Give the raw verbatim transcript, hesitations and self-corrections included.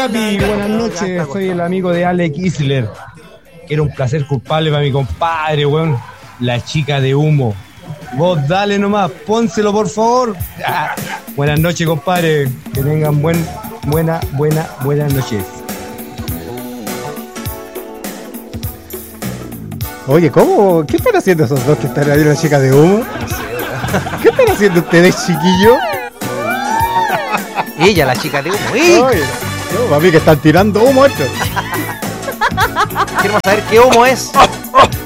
Papi, buenas noches, soy el amigo de Ale Kisler. Que era un placer culpable para mi compadre, weón. La chica de humo. Vos dale nomás, pónselo por favor. Ah, buenas noches, compadre. Que tengan buen, buena, buena, buenas noches. Oye, ¿cómo? ¿Qué están haciendo esos dos que están ahí, la chica de humo? ¿Qué están haciendo ustedes, chiquillos? Ella, la chica de humo. ¡Ey! Oye, no, papi, que están tirando humo estos. Queremos saber qué humo es.